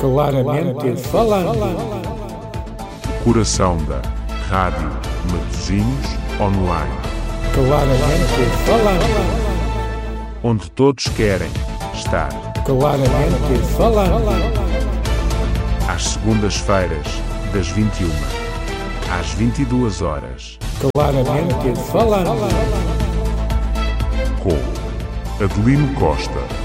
Claramente falando. Coração da Rádio Matosinhos Online. Claramente falando. Onde todos querem estar. Claramente falando. Às segundas-feiras, das 21 às 22 horas. Claramente falando. Com Adelino Costa.